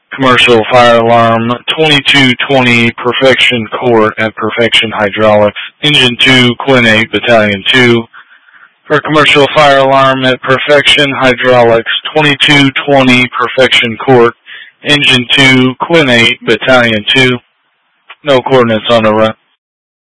Commercial fire alarm 2220 Perfection Court at Perfection Hydraulics, Engine 2, Quinn 8, Battalion 2. For commercial fire alarm at Perfection Hydraulics 2220 Perfection Court, Engine 2, Quinn 8, Battalion 2. No coordinates on the run.